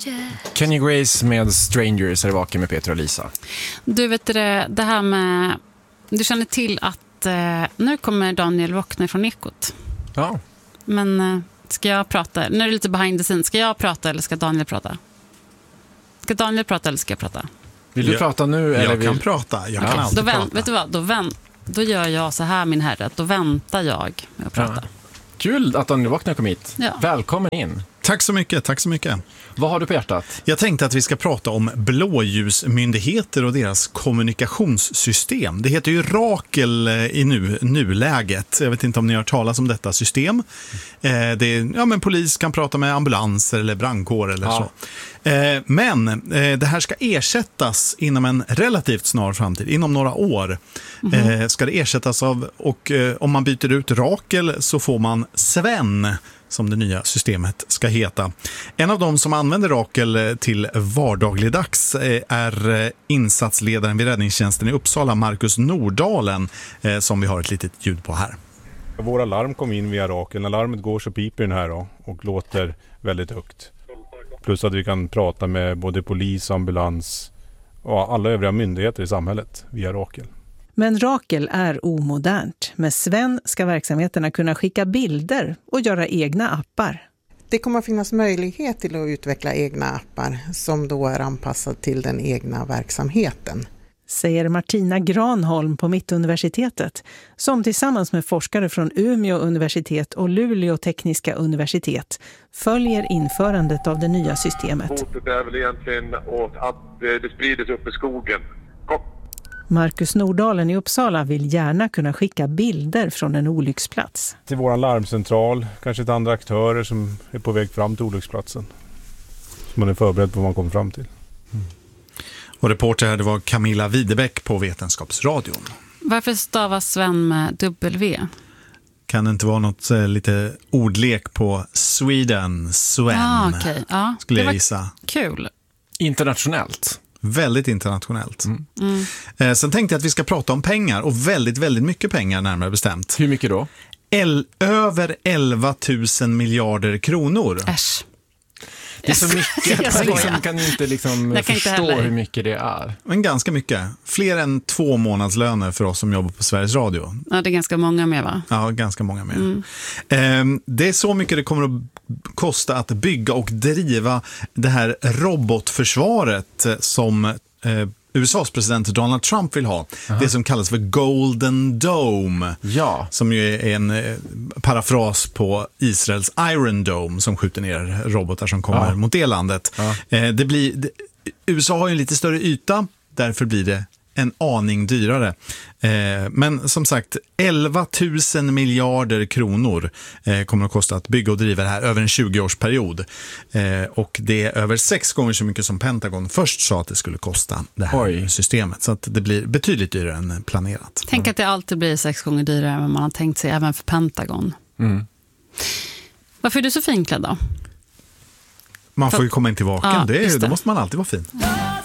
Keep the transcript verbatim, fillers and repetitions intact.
Kenny Grace med Strangers är vaken med Peter och Lisa. Du vet det, det här med... Du känner till att eh, nu kommer Daniel vakna från Ekot. Ja. Men eh, ska jag prata? Nu är det lite behind the scenes. Ska jag prata eller ska Daniel prata? Ska Daniel prata eller ska jag prata? Vill du jag, prata nu? Eller jag vill... kan prata, jag ja. kan alltid Då vänt, prata. vet du vad? Då, vänt, då gör jag så här, min herre. Då väntar jag med att prata. Ja. Kul att Daniel vakna kom hit. Ja. Välkommen in. Tack så mycket, tack så mycket. Vad har du på hjärtat? Jag tänkte att vi ska prata om blåljusmyndigheter och deras kommunikationssystem. Det heter ju Rakel i nu, nuläget. Jag vet inte om ni har hört talas om detta system. Eh, det är, ja, men polis kan prata med ambulanser eller brandkår eller ja. så. Eh, men eh, det här ska ersättas inom en relativt snar framtid, inom några år. Mm-hmm. Eh, ska det ersättas av, och eh, om man byter ut Rakel så får man Sven, som det nya systemet ska heta. En av de som använder Rakel till vardagligdags är insatsledaren vid räddningstjänsten i Uppsala, Marcus Nordalen, som vi har ett litet ljud på här. Våra larm kom in via Rakel. När larmet går så piper den här då, och låter väldigt högt. Plus att vi kan prata med både polis, ambulans och alla övriga myndigheter i samhället via Rakel. Men Rakel är omodernt. Med Sven ska verksamheterna kunna skicka bilder och göra egna appar. Det kommer att finnas möjlighet till att utveckla egna appar som då är anpassade till den egna verksamheten. Säger Martina Granholm på Mittuniversitetet, som tillsammans med forskare från Umeå universitet och Luleå tekniska universitet följer införandet av det nya systemet. Hotet är väl egentligen åt att det sprider sig upp i skogen. Kom. Marcus Nordalen i Uppsala vill gärna kunna skicka bilder från en olycksplats. Till vår larmcentral, kanske till andra aktörer som är på väg fram till olycksplatsen. Så man är förberedd på vad man kommer fram till. Mm. Och reporter här, det var Camilla Widebäck på Vetenskapsradion. Varför stavas Sven med W? Kan det inte vara något eh, lite ordlek på Sweden, Sven? Ah, okay. Ja, skulle det jag var gissa. Kul. Internationellt. Väldigt internationellt. Mm. Mm. Eh, sen tänkte jag att vi ska prata om pengar, och väldigt, väldigt mycket pengar närmare bestämt. Hur mycket då? El- över elva tusen miljarder kronor. Äsch. Det är så mycket att man liksom kan inte liksom kan förstå inte hur mycket det är. Men ganska mycket. Fler än två månadslöner för oss som jobbar på Sveriges Radio. Ja, det är ganska många med, va? Ja, ganska många med. Mm. Eh, det är så mycket det kommer att kosta att bygga och driva det här robotförsvaret som eh, U S A:s president Donald Trump vill ha. Aha. Det som kallas för Golden Dome. Ja. Som ju är en eh, parafras på Israels Iron Dome som skjuter ner robotar som kommer ja. mot det landet. Ja. Eh, det blir, det, U S A har ju en lite större yta, därför blir det en aning dyrare. Eh, men som sagt, elva tusen miljarder kronor eh, kommer att kosta att bygga och driva det här över en tjugo-årsperiod. Eh, och det är över sex gånger så mycket som Pentagon först sa att det skulle kosta det här Oj. systemet. Så att det blir betydligt dyrare än planerat. Tänk att det alltid blir sex gånger dyrare än man har tänkt sig, även för Pentagon. Mm. Varför är du så finklädd då? Man får ju komma in till vaken, ja, det, är, då måste man alltid vara fin.